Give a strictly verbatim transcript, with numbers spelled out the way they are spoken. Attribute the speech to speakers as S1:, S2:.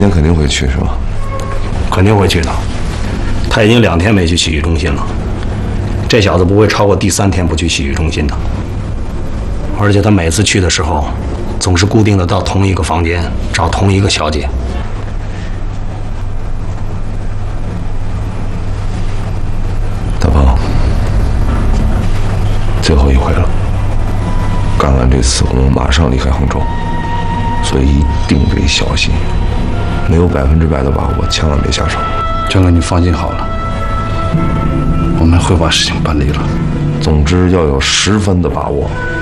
S1: 您肯定会去是吧？
S2: 肯定会去的。他已经两天没去洗浴中心了，这小子不会超过第三天不去洗浴中心的。而且他每次去的时候，总是固定的到同一个房间找同一个小姐。
S1: 大鹏，最后一回了，干完这次我们马上离开杭州，所以一定得小心。没有百分之百的把握，千万别下手。
S3: 江哥，你放心好了，我们会把事情办理了。
S1: 总之要有十分的把握。